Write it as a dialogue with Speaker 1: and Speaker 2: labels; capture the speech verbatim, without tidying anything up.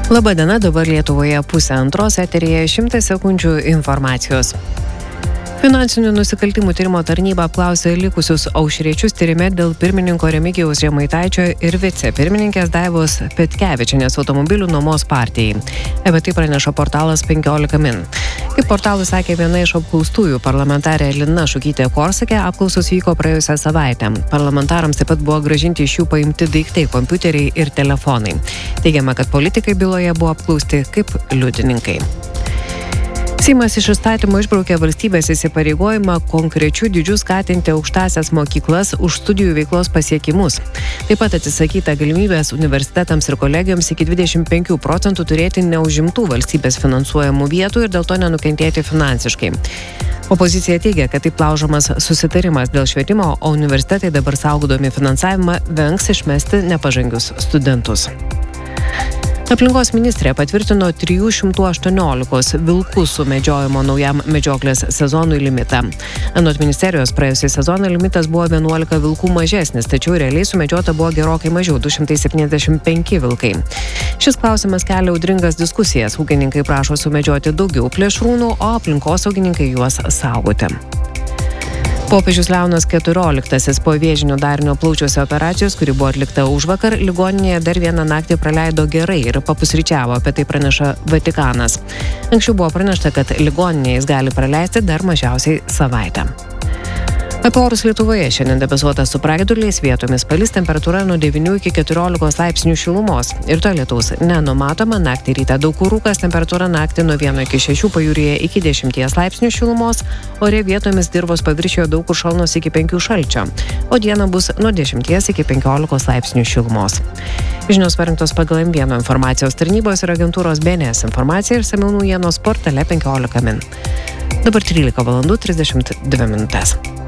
Speaker 1: Labadiena, dabar Lietuvoje pusė antros, eteryje šimtas sekundžių informacijos. Finansinių nusikaltimų tyrimo tarnyba apklausė likusius aušriečius tyrime dėl pirmininko Remigijaus Žemaitaičio ir vicepirmininkės Daivos Petkevičienės automobilių nuomos partijai. Apie tai praneša portalas penkiolika min. Kaip portalui sakė viena iš apklaustųjų, parlamentarė Lina Šukytė-Korsakė, apklausos vyko praėjusią savaitę. Parlamentarams taip pat buvo grąžinti iš jų paimti daiktai, kompiuteriai ir telefonai. Teigiama, kad politikai byloje buvo apklausti kaip liudininkai. Seimas iš įstatymo išbraukė valstybės įsipareigojimą konkrečių dydžių skatinti aukštąsias mokyklas už studijų veiklos pasiekimus. Taip pat atsisakyta galimybės universitetams ir kolegijoms iki dvidešimt penkių procentų turėti neužimtų valstybės finansuojamų vietų ir dėl to nenukentėti finansiškai. Opozicija teigia, kad taip laužomas susitarimas dėl švietimo, o universitetai dabar saugodami finansavimą vengs išmesti nepažangius studentus. Aplinkos ministrė patvirtino trijų šimtų aštuoniolikos vilkų sumedžiojimo naujam medžioklės sezonui limitą. Anot ministerijos praėjusį sezoną limitas buvo vienuolika vilkų mažesnis, tačiau realiai sumedžiota buvo gerokai mažiau du šimtai septyniasdešimt penki vilkai. Šis klausimas kelia audringas diskusijas. Ūkininkai prašo sumedžioti daugiau plėšrūnų, o aplinkosaugininkai juos saugoti. Popiežius Leonas keturioliktasis po vėžinio darinio plaučiuose operacijos, kuri buvo atlikta užvakar, ligoninėje dar vieną naktį praleido gerai ir papusryčiavo, apie tai praneša Vatikanas. Anksčiau buvo pranešta, kad ligoninėje jis gali praleisti dar mažiausiai savaitę. Apie orus Lietuvoje šiandien debesuotas su pragiedruliais, vietomis palis, temperatūra nuo devynių iki keturiolikos laipsnių šilumos. Ir to lietaus nenumatoma, naktį rytą daug kur rūkas, temperatūra naktį nuo vieno iki šešių, pajūryje iki dešimties laipsnių šilumos, ore vietomis dirvos paviršiuje daug kur šalnos iki penkių šalčio, o dieną bus nuo dešimties iki penkiolikos laipsnių šilumos. Žinios parengtos pagal M vienas informacijos tarnybos ir agentūros B N S informacija ir išsamių naujienos portale penkiolika min. Dabar trylika valandų trisdešimt dvi minutės.